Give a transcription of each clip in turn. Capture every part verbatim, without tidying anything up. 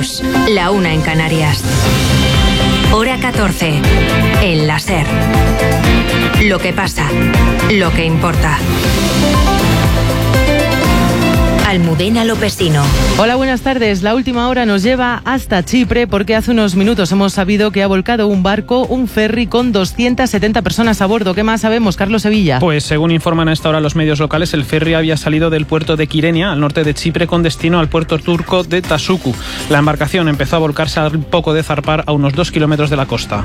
dos, la una en Canarias. Hora catorce, en la SER. Lo que pasa, lo que importa. Almudena Lopesino. Hola, buenas tardes. La última hora nos lleva hasta Chipre porque hace unos minutos hemos sabido que ha volcado un barco, un ferry con doscientas setenta personas a bordo. ¿Qué más sabemos, Carlos Sevilla? Pues según informan a esta hora los medios locales, el ferry había salido del puerto de Kyrenia, al norte de Chipre, con destino al puerto turco de Tasuku. La embarcación empezó a volcarse al poco de zarpar a unos dos kilómetros de la costa.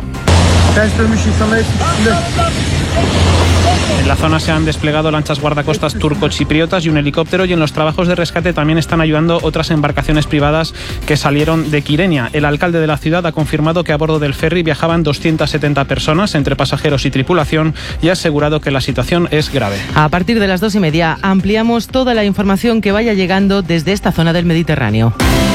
En la zona se han desplegado lanchas guardacostas turco-chipriotas y un helicóptero, y en los trabajos de rescate también están ayudando otras embarcaciones privadas que salieron de Kyrenia. El alcalde de la ciudad ha confirmado que a bordo del ferry viajaban doscientas setenta personas entre pasajeros y tripulación y ha asegurado que la situación es grave. A partir de las dos y media ampliamos toda la información que vaya llegando desde esta zona del Mediterráneo.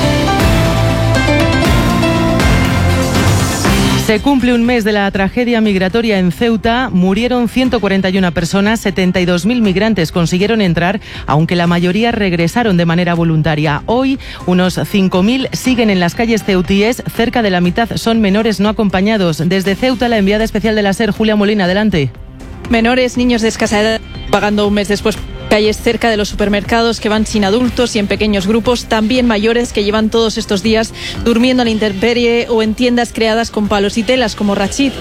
Se cumple un mes de la tragedia migratoria en Ceuta. Murieron ciento cuarenta y una personas, setenta y dos mil migrantes consiguieron entrar, aunque la mayoría regresaron de manera voluntaria. Hoy, unos cinco mil siguen en las calles ceutíes. Cerca de la mitad son menores no acompañados. Desde Ceuta, la enviada especial de la SER, Julia Molina, adelante. Menores, niños de escasa edad, pagando un mes después calles cerca de los supermercados que van sin adultos y en pequeños grupos, también mayores que llevan todos estos días durmiendo en la intemperie o en tiendas creadas con palos y telas, como Rachid.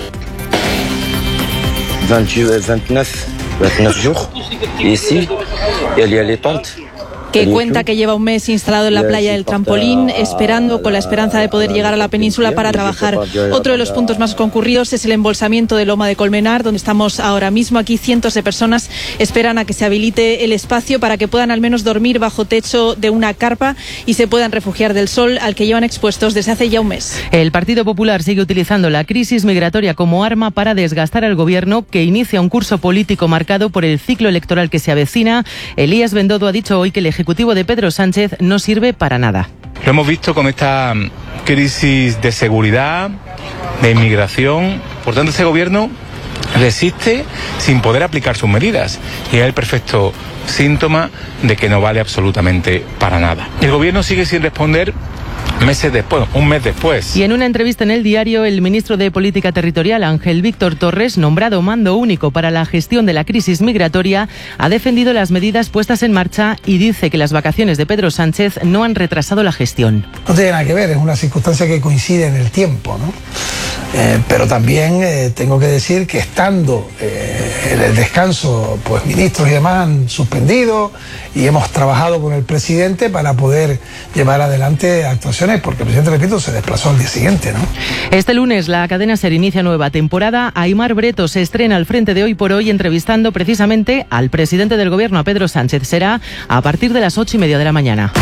veintinueve jours, y ici, il y a les tentes. Que cuenta que lleva un mes instalado en la playa del Trampolín, esperando con la esperanza de poder llegar a la península para trabajar. Otro de los puntos más concurridos es el embolsamiento de Loma de Colmenar, donde estamos ahora mismo. Aquí cientos de personas esperan a que se habilite el espacio para que puedan al menos dormir bajo techo de una carpa y se puedan refugiar del sol al que llevan expuestos desde hace ya un mes. El Partido Popular sigue utilizando la crisis migratoria como arma para desgastar al gobierno, que inicia un curso político marcado por el ciclo electoral que se avecina. Elías Bendodo ha dicho hoy que el Ejecutivo de Pedro Sánchez no sirve para nada. Lo hemos visto con esta crisis de seguridad, de inmigración. Por tanto, este gobierno resiste sin poder aplicar sus medidas y es el perfecto síntoma de que no vale absolutamente para nada. El gobierno sigue sin responder meses después, un mes después. Y en una entrevista en El Diario, el ministro de Política Territorial, Ángel Víctor Torres, nombrado mando único para la gestión de la crisis migratoria, ha defendido las medidas puestas en marcha y dice que las vacaciones de Pedro Sánchez no han retrasado la gestión. No tiene nada que ver, es una circunstancia que coincide en el tiempo, ¿no? Eh, pero también eh, tengo que decir que estando eh, en el descanso, pues ministros y demás han suspendido y hemos trabajado con el presidente para poder llevar adelante actuaciones, porque el presidente, repito, se desplazó al día siguiente, ¿no? Este lunes la cadena SER inicia nueva temporada. Aimar Breto se estrena al frente de Hoy por Hoy, entrevistando precisamente al presidente del gobierno, a Pedro Sánchez. Será a partir de las ocho y media de la mañana.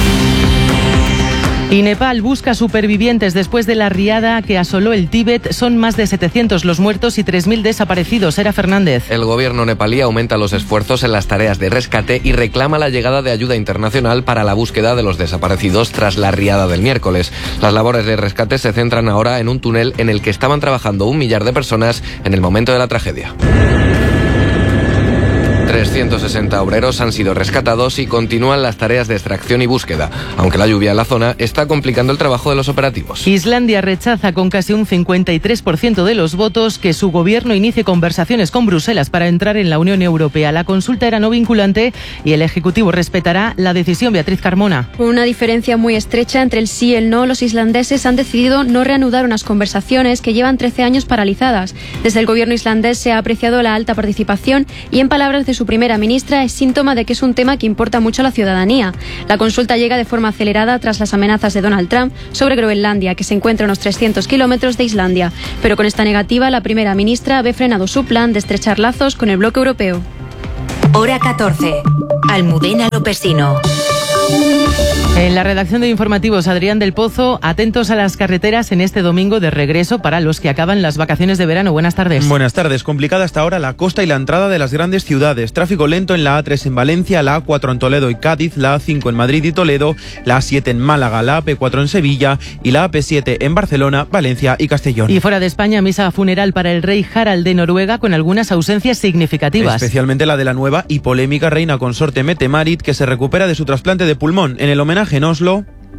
Y Nepal busca supervivientes después de la riada que asoló el Tíbet. Son más de setecientos los muertos y tres mil desaparecidos. Era Fernández. El gobierno nepalí aumenta los esfuerzos en las tareas de rescate y reclama la llegada de ayuda internacional para la búsqueda de los desaparecidos tras la riada del miércoles. Las labores de rescate se centran ahora en un túnel en el que estaban trabajando un millar de personas en el momento de la tragedia. trescientos sesenta obreros han sido rescatados y continúan las tareas de extracción y búsqueda, aunque la lluvia en la zona está complicando el trabajo de los operativos. Islandia rechaza con casi un cincuenta y tres por ciento de los votos que su gobierno inicie conversaciones con Bruselas para entrar en la Unión Europea. La consulta era no vinculante y el Ejecutivo respetará la decisión. Beatriz Carmona. Con una diferencia muy estrecha entre el sí y el no, los islandeses han decidido no reanudar unas conversaciones que llevan trece años paralizadas. Desde el gobierno islandés se ha apreciado la alta participación y, en palabras de su primera ministra, es síntoma de que es un tema que importa mucho a la ciudadanía. La consulta llega de forma acelerada tras las amenazas de Donald Trump sobre Groenlandia, que se encuentra a unos trescientos kilómetros de Islandia. Pero con esta negativa, la primera ministra ve frenado su plan de estrechar lazos con el bloque europeo. Hora catorce. Almudena Lopesino. En la redacción de informativos, Adrián del Pozo, atentos a las carreteras en este domingo de regreso para los que acaban las vacaciones de verano. Buenas tardes. Buenas tardes. Complicada hasta ahora la costa y la entrada de las grandes ciudades. Tráfico lento en la A tres en Valencia, la A cuatro en Toledo y Cádiz, la A cinco en Madrid y Toledo, la A siete en Málaga, la A P cuatro en Sevilla y la A P siete en Barcelona, Valencia y Castellón. Y fuera de España, misa funeral para el rey Harald de Noruega con algunas ausencias significativas. Especialmente la de la nueva y polémica reina consorte Mette-Marit, que se recupera de su trasplante de pulmón. En el homenaje en Oslo...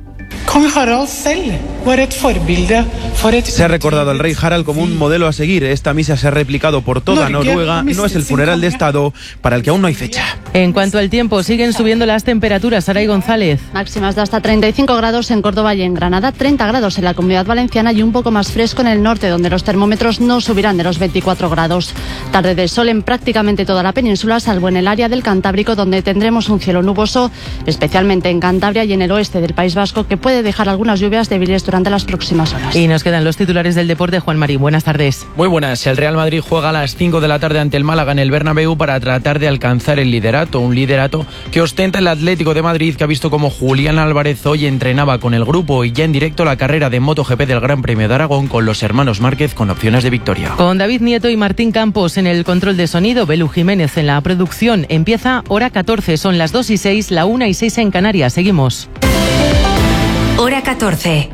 Se ha recordado al rey Harald como un modelo a seguir. Esta misa se ha replicado por toda Noruega. No es el funeral de Estado para el que aún no hay fecha. En cuanto al tiempo, siguen subiendo las temperaturas. Saray González. Máximas de hasta treinta y cinco grados en Córdoba y en Granada, treinta grados en la Comunidad Valenciana y un poco más fresco en el norte, donde los termómetros no subirán de los veinticuatro grados. Tarde de sol en prácticamente toda la península, salvo en el área del Cantábrico, donde tendremos un cielo nuboso, especialmente en Cantabria y en el oeste del País Vasco, que puede dejar algunas lluvias débiles durante las próximas horas. Y nos quedan los titulares del deporte. Juan Marín, buenas tardes. Muy buenas. El Real Madrid juega a las cinco de la tarde ante el Málaga en el Bernabéu para tratar de alcanzar el liderato, un liderato que ostenta el Atlético de Madrid, que ha visto como Julián Álvarez hoy entrenaba con el grupo y ya en directo la carrera de MotoGP del Gran Premio de Aragón con los hermanos Márquez con opciones de victoria. Con David Nieto y Martín Campos en el control de sonido, Belu Jiménez en la producción. Empieza hora catorce, son las dos y seis, la una y seis en Canarias. Seguimos. Hora catorce.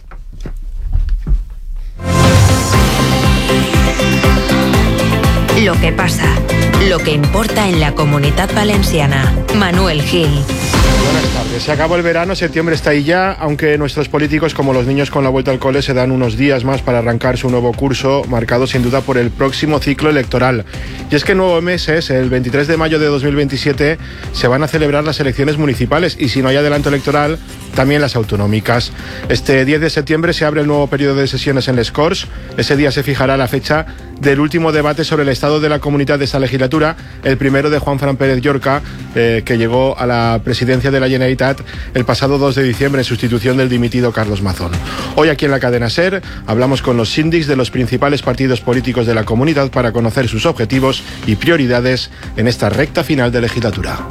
Lo que pasa, lo que importa en la Comunidad Valenciana. Manuel Gil. Buenas tardes. Se acabó el verano, septiembre está ahí ya, aunque nuestros políticos, como los niños con la vuelta al cole, se dan unos días más para arrancar su nuevo curso, marcado sin duda por el próximo ciclo electoral. Y es que en nueve meses, el veintitrés de mayo de dos mil veintisiete, se van a celebrar las elecciones municipales y, si no hay adelanto electoral, también las autonómicas. Este diez de septiembre se abre el nuevo periodo de sesiones en les Corts. Ese día se fijará la fecha del último debate sobre el estado de la comunidad de esta legislatura, el primero de Juan Fran Pérez Llorca, eh, que llegó a la presidencia de la Generalitat el pasado dos de diciembre en sustitución del dimitido Carlos Mazón. Hoy aquí en la cadena SER hablamos con los síndics de los principales partidos políticos de la comunidad para conocer sus objetivos y prioridades en esta recta final de legislatura.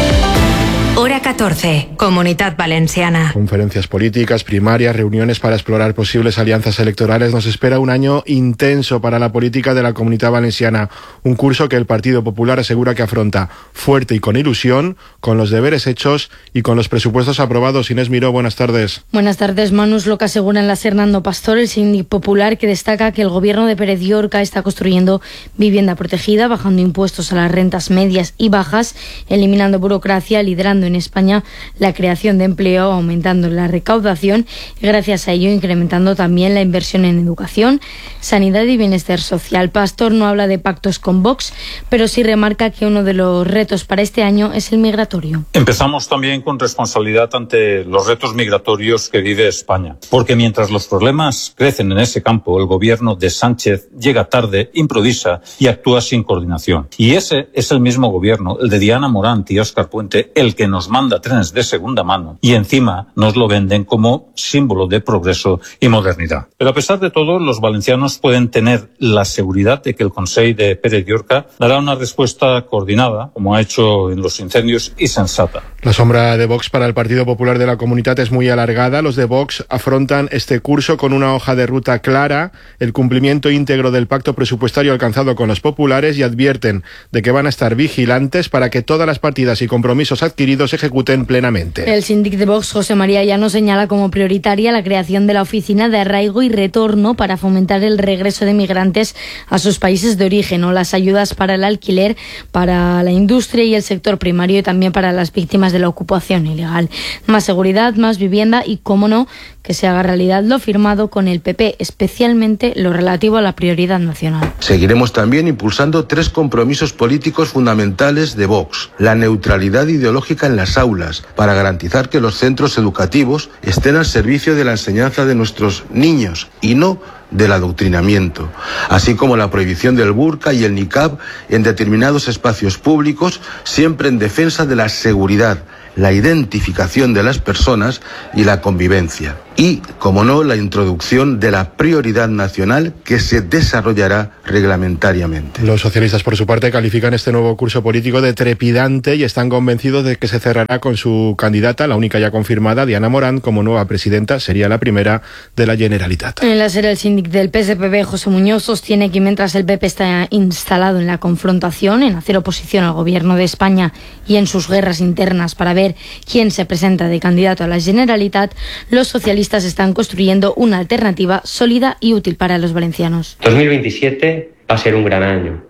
Hora catorce, Comunidad Valenciana. Conferencias políticas, primarias, reuniones para explorar posibles alianzas electorales. Nos espera un año intenso para la política de la Comunidad Valenciana. Un curso que el Partido Popular asegura que afronta fuerte y con ilusión, con los deberes hechos y con los presupuestos aprobados. Inés Miró, buenas tardes. Buenas tardes, Manu. Es lo que asegura en la Hernando Pastor, el síndic popular, que destaca que el gobierno de Pérez Llorca está construyendo vivienda protegida, bajando impuestos a las rentas medias y bajas, eliminando burocracia, liderando en España la creación de empleo, aumentando la recaudación y gracias a ello incrementando también la inversión en educación, sanidad y bienestar social. Pastor no habla de pactos con Vox, pero sí remarca que uno de los retos para este año es el migratorio. Empezamos también con responsabilidad ante los retos migratorios que vive España, porque mientras los problemas crecen en ese campo, el gobierno de Sánchez llega tarde, improvisa y actúa sin coordinación. Y ese es el mismo gobierno, el de Diana Morant y Óscar Puente, el que nos manda trenes de segunda mano y encima nos lo venden como símbolo de progreso y modernidad. Pero a pesar de todo, los valencianos pueden tener la seguridad de que el Consell de Pérez Llorca dará una respuesta coordinada, como ha hecho en los incendios, y sensata. La sombra de Vox para el Partido Popular de la Comunidad es muy alargada. Los de Vox afrontan este curso con una hoja de ruta clara, el cumplimiento íntegro del pacto presupuestario alcanzado con los populares, y advierten de que van a estar vigilantes para que todas las partidas y compromisos adquiridos se ejecuten plenamente. El síndic de Vox, José María Llano, señala como prioritaria la creación de la Oficina de Arraigo y Retorno para fomentar el regreso de migrantes a sus países de origen, o las ayudas para el alquiler, para la industria y el sector primario, y también para las víctimas de la ocupación ilegal. Más seguridad, más vivienda y, cómo no, que se haga realidad lo firmado con el P P, especialmente lo relativo a la prioridad nacional. Seguiremos también impulsando tres compromisos políticos fundamentales de Vox: la neutralidad ideológica en las aulas, para garantizar que los centros educativos estén al servicio de la enseñanza de nuestros niños y no del adoctrinamiento, así como la prohibición del burka y el niqab en determinados espacios públicos, siempre en defensa de la seguridad, la identificación de las personas y la convivencia. Y, como no, la introducción de la prioridad nacional que se desarrollará reglamentariamente. Los socialistas, por su parte, califican este nuevo curso político de trepidante y están convencidos de que se cerrará con su candidata, la única ya confirmada, Diana Morant, como nueva presidenta. Sería la primera de la Generalitat. En la serie, el síndic del P S P B, José Muñoz, sostiene que mientras el P P está instalado en la confrontación, en hacer oposición al gobierno de España y en sus guerras internas para ver quién se presenta de candidato a la Generalitat, los socialistas están construyendo una alternativa sólida y útil para los valencianos. dos mil veintisiete va a ser un gran año.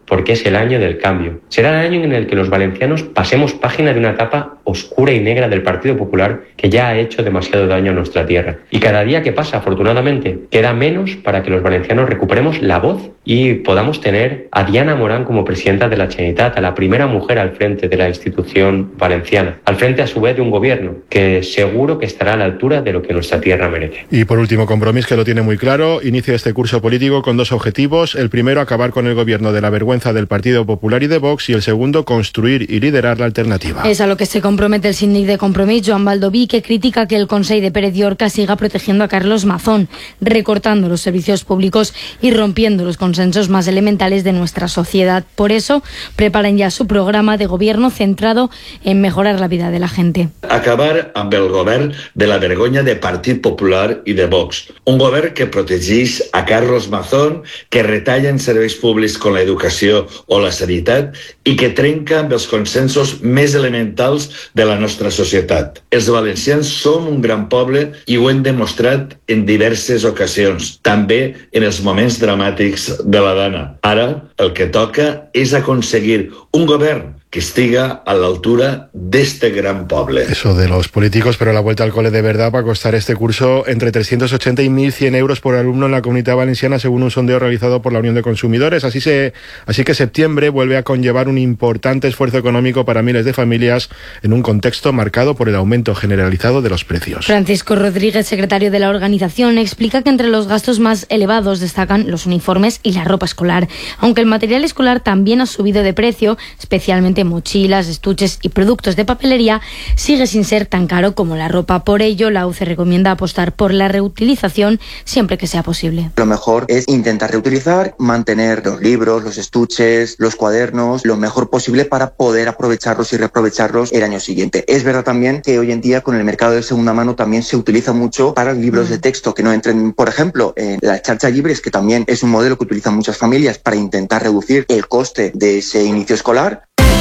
porque es el año del cambio. Será el año en el que los valencianos pasemos página de una etapa oscura y negra del Partido Popular que ya ha hecho demasiado daño a nuestra tierra. Y cada día que pasa, afortunadamente, queda menos para que los valencianos recuperemos la voz y podamos tener a Diana Morán como presidenta de la Generalitat, a la primera mujer al frente de la institución valenciana, al frente a su vez de un gobierno que seguro que estará a la altura de lo que nuestra tierra merece. Y por último, Compromís, que lo tiene muy claro, inicia este curso político con dos objetivos. El primero, acabar con el gobierno de la vergüenza del Partido Popular y de Vox, y el segundo, construir y liderar la alternativa. Es a lo que se compromete el síndic de Compromís, Joan Baldoví, que critica que el Consell de Pérez Llorca siga protegiendo a Carlos Mazón, recortando los servicios públicos y rompiendo los consensos más elementales de nuestra sociedad. Por eso, preparan ya su programa de gobierno centrado en mejorar la vida de la gente. Acabar amb el govern de la vergonya de Partit Popular i de Vox. Un govern que protegís a Carlos Mazón, que retalla en serveis públics com l'educació o la sanitat i que trenca amb els consensos més elementals de la nostra societat. Els valencians som un gran poble i ho hem demostrat en diverses ocasions, també en els moments dramàtics de la Dana. Ara, el que toca és aconseguir un govern que estiga a la altura de este gran poble. Eso de los políticos, pero la vuelta al cole de verdad va a costar este curso entre trescientos ochenta y mil cien euros por alumno en la Comunidad Valenciana, según un sondeo realizado por la Unión de Consumidores. Así, se, así que septiembre vuelve a conllevar un importante esfuerzo económico para miles de familias en un contexto marcado por el aumento generalizado de los precios. Francisco Rodríguez, secretario de la organización, explica que entre los gastos más elevados destacan los uniformes y la ropa escolar, aunque el material escolar también ha subido de precio, especialmente mochilas, estuches y productos de papelería, sigue sin ser tan caro como la ropa. Por ello, la U C E recomienda apostar por la reutilización siempre que sea posible. Lo mejor es intentar reutilizar, mantener los libros, los estuches, los cuadernos, lo mejor posible para poder aprovecharlos y reaprovecharlos el año siguiente. Es verdad también que hoy en día con el mercado de segunda mano también se utiliza mucho para libros de texto que no entren, por ejemplo, en la Xarxa Llibres, que también es un modelo que utilizan muchas familias para intentar reducir el coste de ese inicio escolar.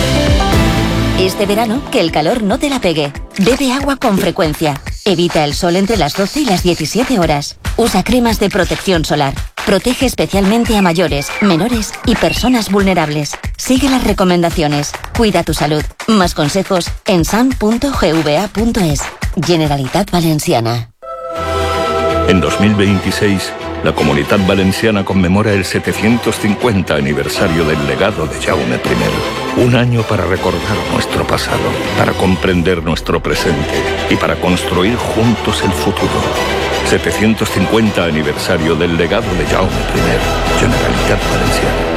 Este verano, que el calor no te la pegue. Bebe agua con frecuencia. Evita el sol entre las doce y las diecisiete horas. Usa cremas de protección solar. Protege especialmente a mayores, menores y personas vulnerables. Sigue las recomendaciones. Cuida tu salud. Más consejos en san punto g v a punto es. Generalitat Valenciana. En dos mil veintiséis, la Comunitat Valenciana conmemora el setecientos cincuenta aniversario del legado de Jaume primero. Un año para recordar nuestro pasado, para comprender nuestro presente y para construir juntos el futuro. setecientos cincuenta aniversario del legado de Jaume primero. Generalitat Valenciana.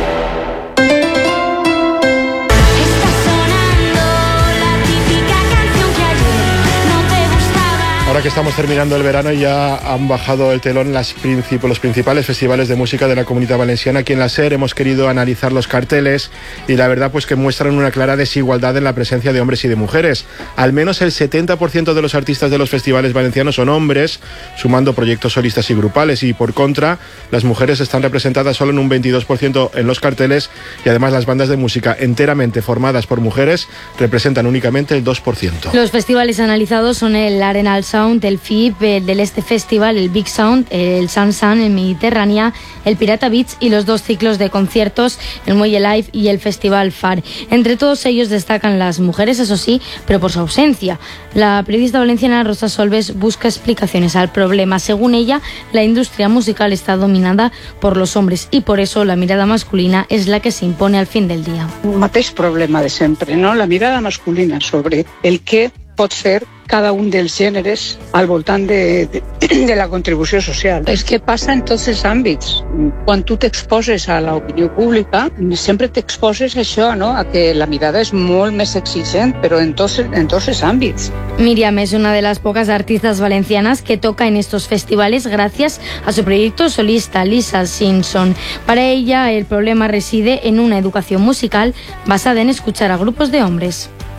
Ahora que estamos terminando el verano, ya han bajado el telón las princip- los principales festivales de música de la Comunidad Valenciana. Aquí en la SER hemos querido analizar los carteles y la verdad pues que muestran una clara desigualdad en la presencia de hombres y de mujeres. Al menos el setenta por ciento de los artistas de los festivales valencianos son hombres, sumando proyectos solistas y grupales, y por contra, las mujeres están representadas solo en un veintidós por ciento en los carteles, y además las bandas de música enteramente formadas por mujeres representan únicamente el dos por ciento. Los festivales analizados son el Arenal Sound, el F I P, el del Este Festival, el Big Sound, el Sun Sun, el Mediterránea, el Pirata Beach y los dos ciclos de conciertos, el Muelle Live y el Festival F A R. Entre todos ellos destacan las mujeres, eso sí, pero por su ausencia. La periodista valenciana Rosa Solves busca explicaciones al problema. Según ella, la industria musical está dominada por los hombres y por eso la mirada masculina es la que se impone al fin del día. Un mateix problema de sempre, no? La mirada masculina sobre el que pot fer cada un dels gèneres al voltant de, de, de la contribució social. És que passa en tots els àmbits. Quan tu t'exposes a l'opinió pública, sempre t'exposes a això, no? A que la mirada és molt més exigent, però en tots, en tots els àmbits. Miriam es una de las pocas artistas valencianas que toca en estos festivales gracias a su proyecto solista, Lisa Simpson. Para ella, el problema reside en una educación musical basada en escuchar a grupos de hombres.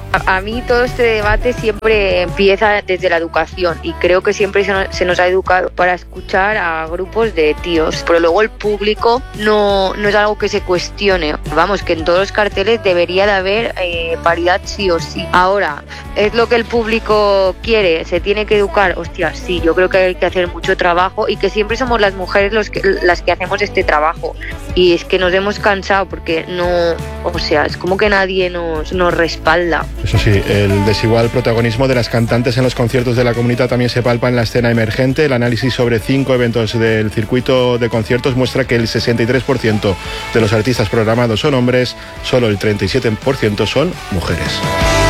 A, a mí todo este debate siempre empieza desde la educación y creo que siempre se nos, se nos ha educado para escuchar a grupos de tíos, pero luego el público no, no es algo que se cuestione. Vamos, que en todos los carteles debería de haber eh, paridad sí o sí. Ahora, ¿es lo que el público quiere? ¿Se tiene que educar? Hostia, sí, yo creo que hay que hacer mucho trabajo y que siempre somos las mujeres los que, las que hacemos este trabajo. Y es que nos hemos cansado porque no, o sea, es como que nadie nos, nos respalda. Eso sí, el desigual protagonismo de las cantantes en los conciertos de la comunidad también se palpa en la escena emergente. El análisis sobre cinco eventos del circuito de conciertos muestra que el sesenta y tres por ciento de los artistas programados son hombres, solo el treinta y siete por ciento son mujeres.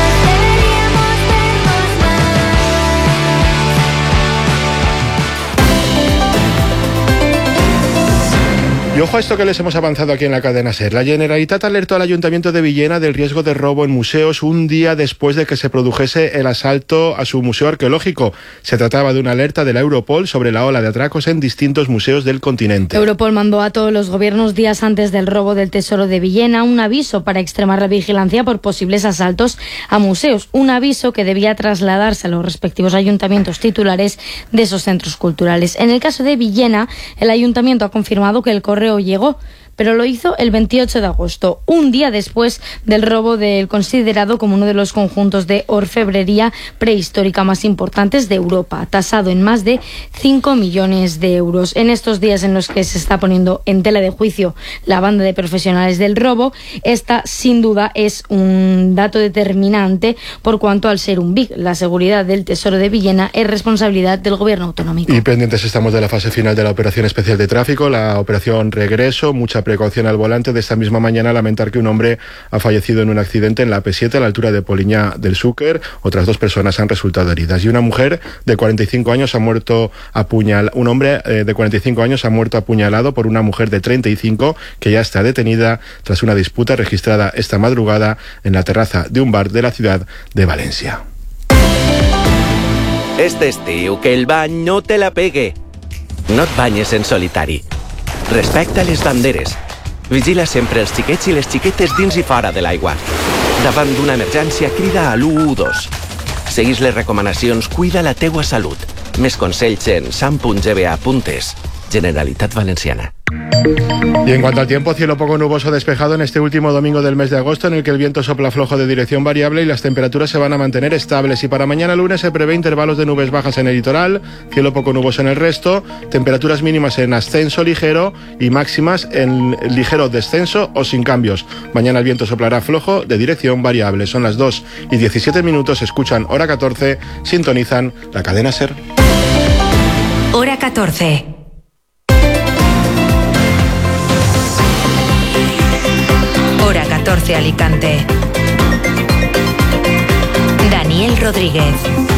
Y ojo a esto que les hemos avanzado aquí en la cadena SER. La Generalitat alertó al Ayuntamiento de Villena del riesgo de robo en museos un día después de que se produjese el asalto a su museo arqueológico. Se trataba de una alerta de la Europol sobre la ola de atracos en distintos museos del continente. Europol mandó a todos los gobiernos días antes del robo del Tesoro de Villena un aviso para extremar la vigilancia por posibles asaltos a museos. Un aviso que debía trasladarse a los respectivos ayuntamientos titulares de esos centros culturales. En el caso de Villena, el ayuntamiento ha confirmado que el correo llegó, pero lo hizo el veintiocho de agosto, un día después del robo del considerado como uno de los conjuntos de orfebrería prehistórica más importantes de Europa, tasado en más de cinco millones de euros. En estos días en los que se está poniendo en tela de juicio la banda de profesionales del robo, esta sin duda es un dato determinante por cuanto al ser un B I C, la seguridad del Tesoro de Villena es responsabilidad del gobierno autonómico. Y pendientes estamos de la fase final de la operación especial de tráfico, la operación Regreso, mucha precaución al volante. De esta misma mañana lamentar que un hombre ha fallecido en un accidente en la A P siete a la altura de Poliña del Xúquer. Otras dos personas han resultado heridas y una mujer de cuarenta y cinco años ha muerto apuñal un hombre eh, de cuarenta y cinco años ha muerto apuñalado por una mujer de treinta y cinco que ya está detenida tras una disputa registrada esta madrugada en la terraza de un bar de la ciudad de Valencia. Este estiu que el bany no te la pegue. No et banyes en solitari. Respecta les banderes. Vigila sempre els xiquets i les xiquetes dins i fora de l'aigua. Davant d'una emergència, crida a l'u u dos. Seguís les recomanacions, cuida la teua salut. Més consells en sam punt g b a punt es. Generalitat Valenciana. Y en cuanto al tiempo, cielo poco nuboso despejado en este último domingo del mes de agosto, en el que el viento sopla flojo de dirección variable y las temperaturas se van a mantener estables. Y para mañana lunes se prevé intervalos de nubes bajas en el litoral, cielo poco nuboso en el resto, temperaturas mínimas en ascenso ligero y máximas en ligero descenso o sin cambios. Mañana el viento soplará flojo de dirección variable. Son las dos y diecisiete minutos, escuchan Hora catorce, sintonizan la cadena SER. Hora catorce. Hora catorce Alicante. Daniel Rodríguez.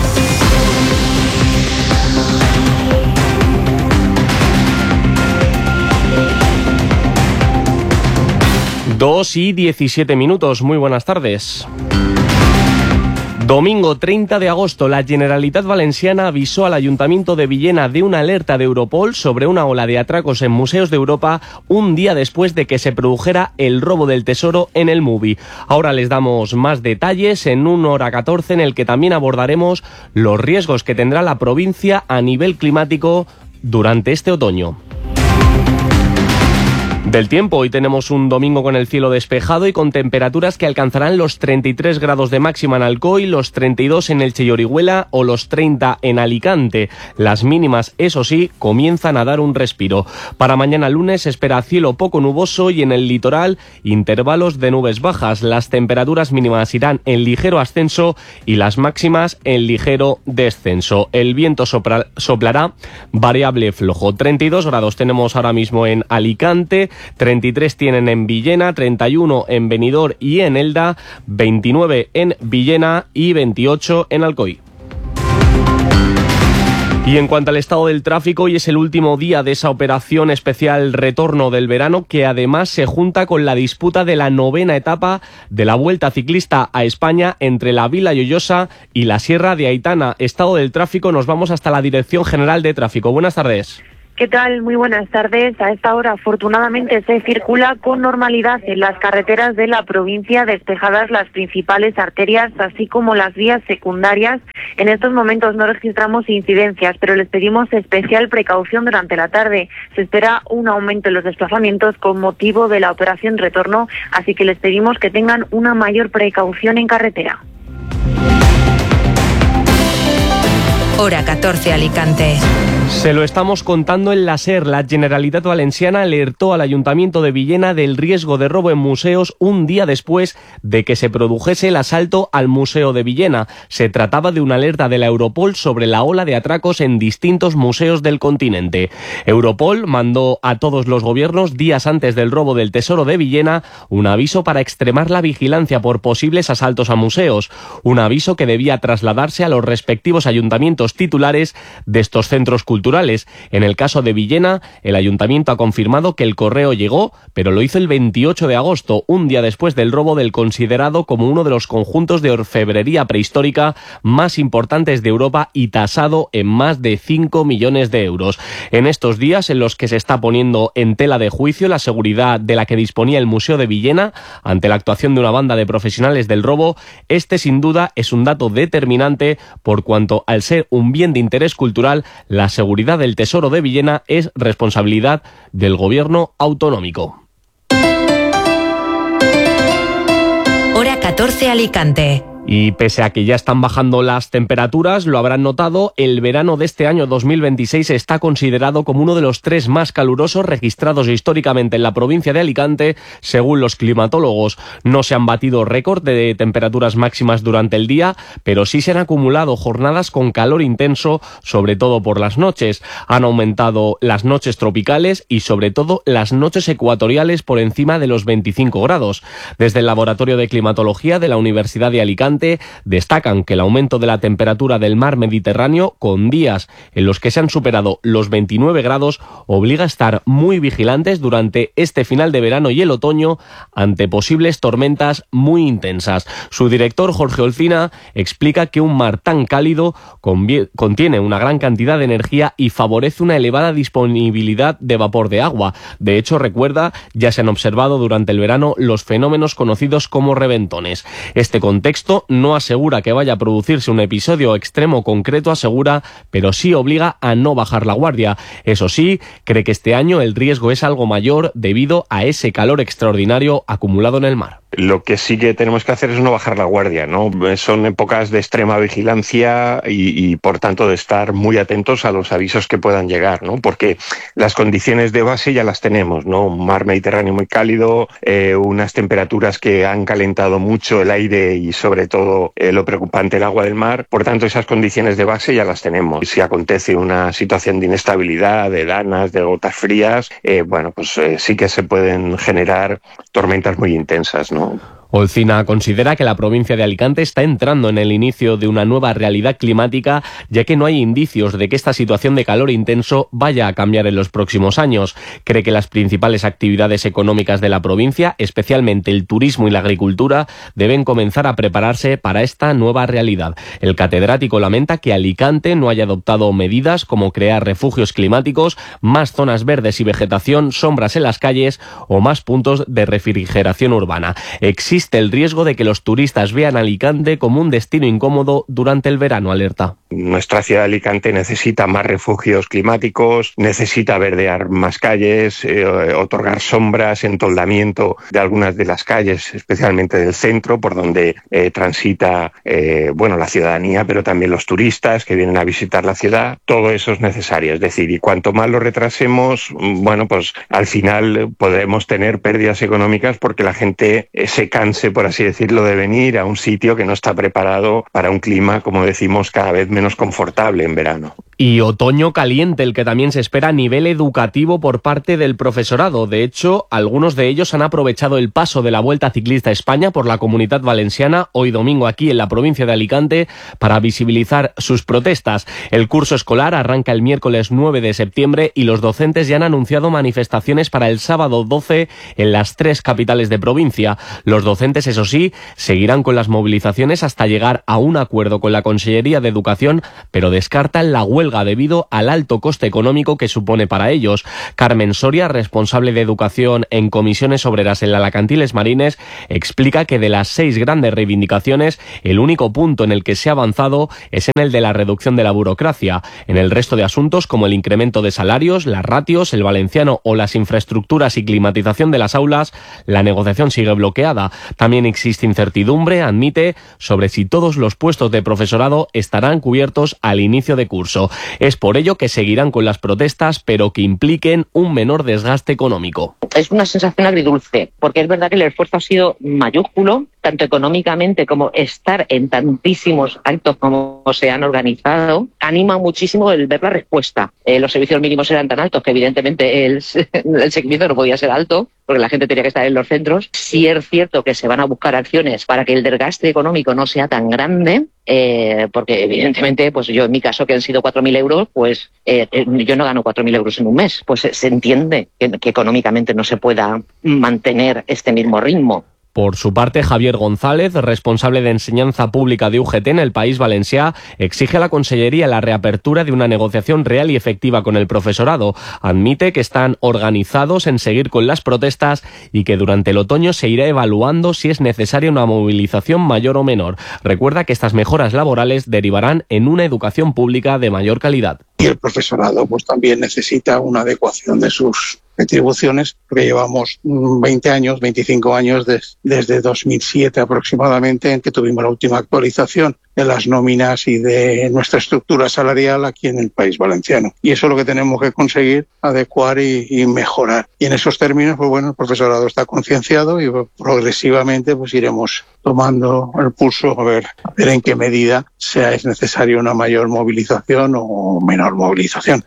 Dos y diecisiete minutos. Muy buenas tardes. Domingo treinta de agosto, la Generalitat Valenciana avisó al Ayuntamiento de Villena de una alerta de Europol sobre una ola de atracos en museos de Europa un día después de que se produjera el robo del tesoro en el Mubi. Ahora les damos más detalles en un Hora catorce en el que también abordaremos los riesgos que tendrá la provincia a nivel climático durante este otoño. Del tiempo, hoy tenemos un domingo con el cielo despejado y con temperaturas que alcanzarán los treinta y tres grados de máxima en Alcoy, los treinta y dos en Elche y Orihuela o los treinta en Alicante. Las mínimas, eso sí, comienzan a dar un respiro. Para mañana lunes se espera cielo poco nuboso y en el litoral intervalos de nubes bajas. Las temperaturas mínimas irán en ligero ascenso y las máximas en ligero descenso. El viento sopra, soplará variable flojo. treinta y dos grados tenemos ahora mismo en Alicante, treinta y tres tienen en Villena, treinta y uno en Benidorm y en Elda, veintinueve en Villena y veintiocho en Alcoy. Y en cuanto al estado del tráfico, hoy es el último día de esa operación especial retorno del verano, que además se junta con la disputa de la novena etapa de la Vuelta Ciclista a España entre la Vila Lloyosa y la Sierra de Aitana. Estado del tráfico, nos vamos hasta la Dirección General de Tráfico. Buenas tardes. ¿Qué tal? Muy buenas tardes. A esta hora, afortunadamente, se circula con normalidad en las carreteras de la provincia, despejadas las principales arterias, así como las vías secundarias. En estos momentos no registramos incidencias, pero les pedimos especial precaución durante la tarde. Se espera un aumento en los desplazamientos con motivo de la operación retorno, así que les pedimos que tengan una mayor precaución en carretera. Hora catorce, Alicante. Se lo estamos contando en la SER. La Generalitat Valenciana alertó al Ayuntamiento de Villena del riesgo de robo en museos un día después de que se produjese el asalto al Museo de Villena. Se trataba de una alerta de la Europol sobre la ola de atracos en distintos museos del continente. Europol mandó a todos los gobiernos, días antes del robo del Tesoro de Villena, un aviso para extremar la vigilancia por posibles asaltos a museos. Un aviso que debía trasladarse a los respectivos ayuntamientos titulares de estos centros culturales. En el caso de Villena, el ayuntamiento ha confirmado que el correo llegó, pero lo hizo el veintiocho de agosto, un día después del robo del considerado como uno de los conjuntos de orfebrería prehistórica más importantes de Europa y tasado en más de cinco millones de euros. En estos días en los que se está poniendo en tela de juicio la seguridad de la que disponía el Museo de Villena ante la actuación de una banda de profesionales del robo, este sin duda es un dato determinante por cuanto, al ser un bien de interés cultural, la seguridad del Tesoro de Villena es responsabilidad del gobierno autonómico. Hora catorce, Alicante. Y pese a que ya están bajando las temperaturas, lo habrán notado, el verano de este año dos mil veintiséis está considerado como uno de los tres más calurosos registrados históricamente en la provincia de Alicante, según los climatólogos. No se han batido récord de temperaturas máximas durante el día, pero sí se han acumulado jornadas con calor intenso, sobre todo por las noches. Han aumentado las noches tropicales y sobre todo las noches ecuatoriales por encima de los veinticinco grados. Desde el Laboratorio de Climatología de la Universidad de Alicante destacan que el aumento de la temperatura del mar Mediterráneo, con días en los que se han superado los veintinueve grados, obliga a estar muy vigilantes durante este final de verano y el otoño ante posibles tormentas muy intensas. Su director, Jorge Olcina, explica que un mar tan cálido contiene una gran cantidad de energía y favorece una elevada disponibilidad de vapor de agua. De hecho, recuerda, ya se han observado durante el verano los fenómenos conocidos como reventones. Este contexto no asegura que vaya a producirse un episodio extremo concreto, asegura, pero sí obliga a no bajar la guardia. Eso sí, cree que este año el riesgo es algo mayor debido a ese calor extraordinario acumulado en el mar. Lo que sí que tenemos que hacer es no bajar la guardia, ¿no? Son épocas de extrema vigilancia y, y por tanto de estar muy atentos a los avisos que puedan llegar, ¿no? Porque las condiciones de base ya las tenemos, ¿no? Un mar Mediterráneo muy cálido, eh, unas temperaturas que han calentado mucho el aire y sobre todo eh, lo preocupante, el agua del mar. Por tanto, esas condiciones de base ya las tenemos. Si acontece una situación de inestabilidad, de danas, de gotas frías, eh, bueno, pues eh, sí que se pueden generar tormentas muy intensas, ¿no? Olcina considera que la provincia de Alicante está entrando en el inicio de una nueva realidad climática, ya que no hay indicios de que esta situación de calor intenso vaya a cambiar en los próximos años. Cree que las principales actividades económicas de la provincia, especialmente el turismo y la agricultura, deben comenzar a prepararse para esta nueva realidad. El catedrático lamenta que Alicante no haya adoptado medidas como crear refugios climáticos, más zonas verdes y vegetación, sombras en las calles o más puntos de refrigeración urbana. Existe Existe el riesgo de que los turistas vean Alicante como un destino incómodo durante el verano, alerta. Nuestra ciudad de Alicante necesita más refugios climáticos, necesita verdear más calles, eh, otorgar sombras, entoldamiento de algunas de las calles, especialmente del centro, por donde eh, transita eh, bueno, la ciudadanía, pero también los turistas que vienen a visitar la ciudad. Todo eso es necesario, es decir, y cuanto más lo retrasemos, bueno, pues al final podremos tener pérdidas económicas porque la gente eh, se cansa, por así decirlo, de venir a un sitio que no está preparado para un clima, como decimos, cada vez menos confortable en verano. Y otoño caliente, el que también se espera a nivel educativo por parte del profesorado. De hecho, algunos de ellos han aprovechado el paso de la Vuelta Ciclista a España por la Comunidad Valenciana, hoy domingo aquí en la provincia de Alicante, para visibilizar sus protestas. El curso escolar arranca el miércoles nueve de septiembre y los docentes ya han anunciado manifestaciones para el sábado doce en las tres capitales de provincia. Los docentes, eso sí, seguirán con las movilizaciones hasta llegar a un acuerdo con la Consellería de Educación, pero descartan la huelga huelga debido al alto coste económico que supone para ellos. Carmen Soria, responsable de Educación en Comisiones Obreras en la Alacantiles Marines, explica que de las seis grandes reivindicaciones, el único punto en el que se ha avanzado es en el de la reducción de la burocracia. En el resto de asuntos, como el incremento de salarios, las ratios, el valenciano o las infraestructuras y climatización de las aulas, la negociación sigue bloqueada. También existe incertidumbre, admite, sobre si todos los puestos de profesorado estarán cubiertos al inicio de curso. Es por ello que seguirán con las protestas, pero que impliquen un menor desgaste económico. Es una sensación agridulce, porque es verdad que el esfuerzo ha sido mayúsculo, tanto económicamente como estar en tantísimos actos como se han organizado, anima muchísimo el ver la respuesta. Eh, los servicios mínimos eran tan altos que evidentemente el, el seguimiento no podía ser alto, porque la gente tenía que estar en los centros. Sí es cierto que se van a buscar acciones para que el desgaste económico no sea tan grande, eh, porque evidentemente, pues yo en mi caso, que han sido cuatro mil euros, pues eh, yo no gano cuatro mil euros en un mes. Pues se entiende que, que económicamente no se pueda mantener este mismo ritmo. Por su parte, Javier González, responsable de Enseñanza Pública de U G T en el País Valencià, exige a la Consellería la reapertura de una negociación real y efectiva con el profesorado. Admite que están organizados en seguir con las protestas y que durante el otoño se irá evaluando si es necesaria una movilización mayor o menor. Recuerda que estas mejoras laborales derivarán en una educación pública de mayor calidad. Y el profesorado pues también necesita una adecuación de sus retribuciones, porque llevamos veinte años, veinticinco años des, desde dos mil siete aproximadamente, en que tuvimos la última actualización de las nóminas y de nuestra estructura salarial aquí en el País Valenciano. Y eso es lo que tenemos que conseguir, adecuar y, y mejorar. Y en esos términos, pues bueno, el profesorado está concienciado y progresivamente pues iremos tomando el pulso a ver, a ver en qué medida sea es necesaria una mayor movilización o menor movilización.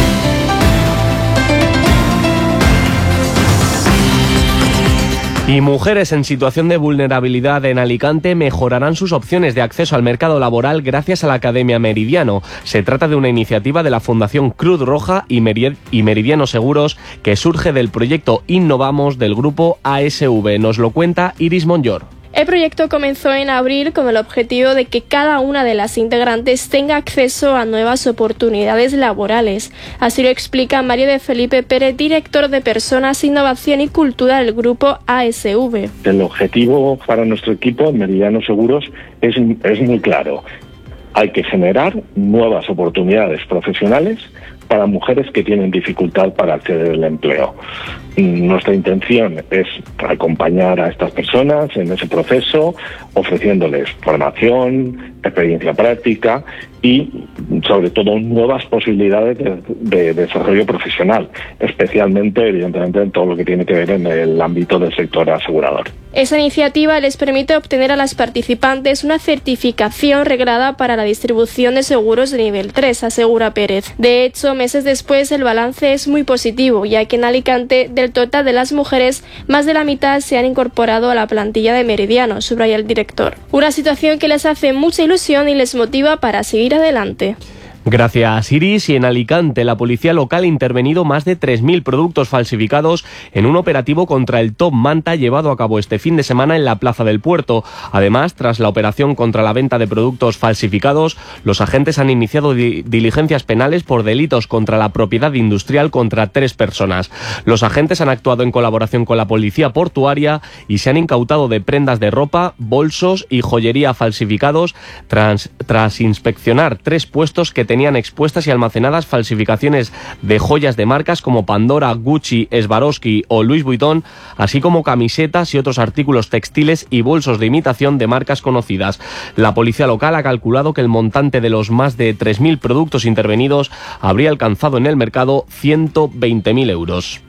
Y mujeres en situación de vulnerabilidad en Alicante mejorarán sus opciones de acceso al mercado laboral gracias a la Academia Meridiano. Se trata de una iniciativa de la Fundación Cruz Roja y Meridiano Seguros que surge del proyecto Innovamos del grupo A S V. Nos lo cuenta Iris Monllor. El proyecto comenzó en abril con el objetivo de que cada una de las integrantes tenga acceso a nuevas oportunidades laborales. Así lo explica Mario de Felipe Pérez, director de Personas, Innovación y Cultura del grupo A S V. El objetivo para nuestro equipo, Meridiano Seguros, es, es muy claro. Hay que generar nuevas oportunidades profesionales para mujeres que tienen dificultad para acceder al empleo. Nuestra intención es acompañar a estas personas en ese proceso, ofreciéndoles formación, experiencia práctica y, sobre todo, nuevas posibilidades de, de desarrollo profesional, especialmente, evidentemente, en todo lo que tiene que ver en el ámbito del sector asegurador. Esa iniciativa les permite obtener a las participantes una certificación reglada para la distribución de seguros de nivel tres, asegura Pérez. De hecho, meses después, el balance es muy positivo, ya que en Alicante, del total de las mujeres, más de la mitad se han incorporado a la plantilla de Meridiano, subraya el director. Una situación que les hace mucha ilusión y les motiva para seguir adelante. Gracias, Iris. Y en Alicante, la policía local ha intervenido más de tres mil productos falsificados en un operativo contra el Top Manta llevado a cabo este fin de semana en la Plaza del Puerto. Además, tras la operación contra la venta de productos falsificados, los agentes han iniciado di- diligencias penales por delitos contra la propiedad industrial contra tres personas. Los agentes han actuado en colaboración con la policía portuaria y se han incautado de prendas de ropa, bolsos y joyería falsificados tras, tras inspeccionar tres puestos que tenían expuestas y almacenadas falsificaciones de joyas de marcas como Pandora, Gucci, Swarovski o Louis Vuitton, así como camisetas y otros artículos textiles y bolsos de imitación de marcas conocidas. La policía local ha calculado que el montante de los más de tres mil productos intervenidos habría alcanzado en el mercado ciento veinte mil euros.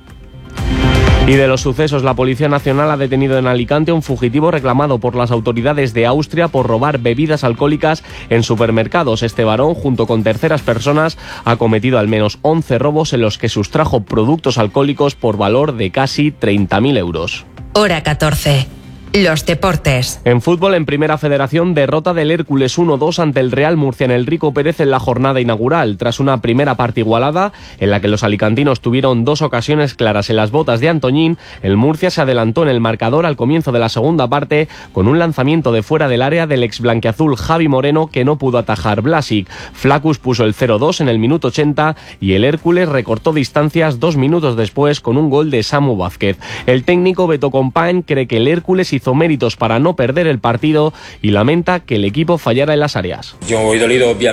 Y de los sucesos, la Policía Nacional ha detenido en Alicante a un fugitivo reclamado por las autoridades de Austria por robar bebidas alcohólicas en supermercados. Este varón, junto con terceras personas, ha cometido al menos once robos en los que sustrajo productos alcohólicos por valor de casi treinta mil euros. Hora catorce. Los deportes. En fútbol, en Primera Federación, derrota del Hércules uno dos ante el Real Murcia en el Rico Pérez en la jornada inaugural. Tras una primera parte igualada, en la que los alicantinos tuvieron dos ocasiones claras en las botas de Antoñín, el Murcia se adelantó en el marcador al comienzo de la segunda parte con un lanzamiento de fuera del área del ex blanquiazul Javi Moreno que no pudo atajar Blasic. Flaccus puso el cero dos en el minuto ochenta y el Hércules recortó distancias dos minutos después con un gol de Samu Vázquez. El técnico Beto Compañ cree que el Hércules hizo hizo méritos para no perder el partido y lamenta que el equipo fallara en las áreas. Yo voy dolido, obviamente.